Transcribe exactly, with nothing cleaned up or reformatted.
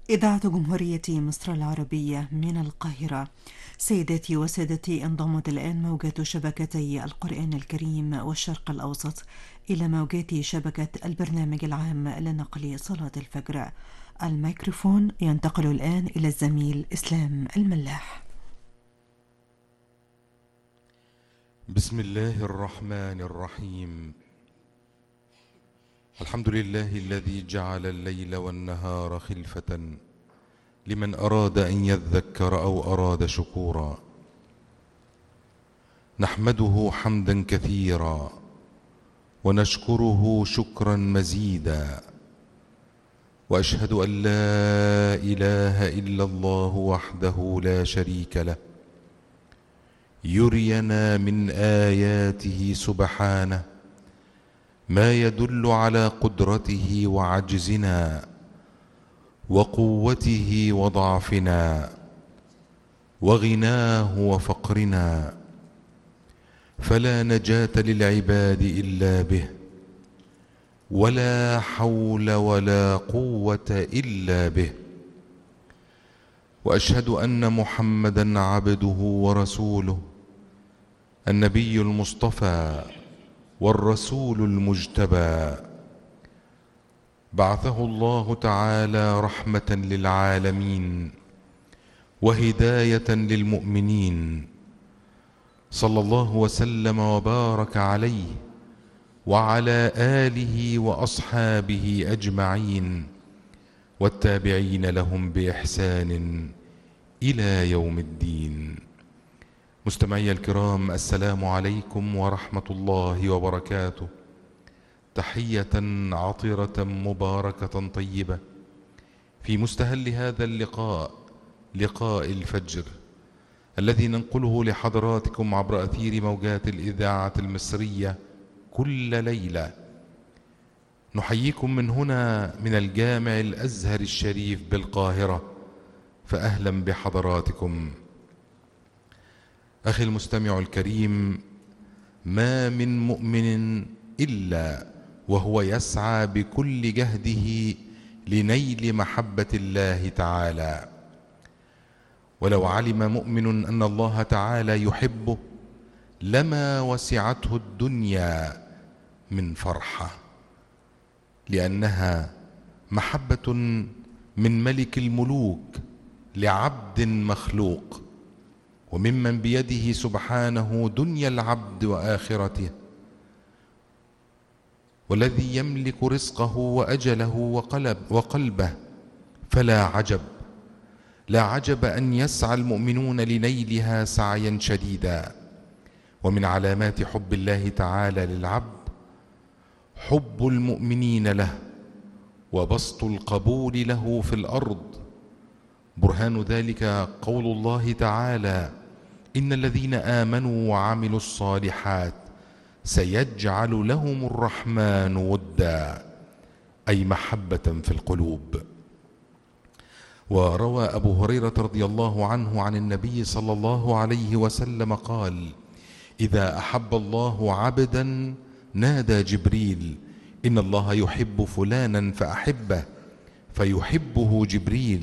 إذاعة جمهورية مصر العربية من القاهرة. سيداتي وسادتي، انضمت الآن موجات شبكتي القرآن الكريم والشرق الأوسط إلى موجات شبكة البرنامج العام لنقل صلاة الفجر. الميكروفون ينتقل الآن إلى الزميل إسلام الملاح. بسم الله الرحمن الرحيم. الحمد لله الذي جعل الليل والنهار خلفة لمن أراد أن يذكر أو أراد شكورا. نحمده حمدا كثيرا ونشكره شكرا مزيدا، وأشهد أن لا إله إلا الله وحده لا شريك له، يرينا من آياته سبحانه ما يدل على قدرته وعجزنا وقوته وضعفنا وغناه وفقرنا، فلا نجاة للعباد إلا به، ولا حول ولا قوة إلا به. وأشهد أن محمدًا عبده ورسوله، النبي المصطفى والرسول المجتبى، بعثه الله تعالى رحمة للعالمين وهداية للمؤمنين، صلى الله وسلم وبارك عليه وعلى آله وأصحابه أجمعين والتابعين لهم بإحسان إلى يوم الدين. مستمعي الكرام، السلام عليكم ورحمة الله وبركاته. تحية عطرة مباركة طيبة في مستهل هذا اللقاء، لقاء الفجر الذي ننقله لحضراتكم عبر أثير موجات الإذاعة المصرية كل ليلة. نحييكم من هنا من الجامع الأزهر الشريف بالقاهرة، فأهلا بحضراتكم. أخي المستمع الكريم، ما من مؤمن إلا وهو يسعى بكل جهده لنيل محبة الله تعالى، ولو علم مؤمن أن الله تعالى يحبه لما وسعته الدنيا من فرحة، لأنها محبة من ملك الملوك لعبد مخلوق، وممن بيده سبحانه دنيا العبد وآخرته، والذي يملك رزقه وأجله وقلب وقلبه. فلا عجب لا عجب أن يسعى المؤمنون لنيلها سعيا شديدا. ومن علامات حب الله تعالى للعبد حب المؤمنين له وبسط القبول له في الأرض. برهان ذلك قول الله تعالى: إن الذين آمنوا وعملوا الصالحات سيجعل لهم الرحمن ودا، أي محبة في القلوب. وروى أبو هريرة رضي الله عنه عن النبي صلى الله عليه وسلم قال: إذا أحب الله عبدا نادى جبريل: إن الله يحب فلانا فأحبه، فيحبه جبريل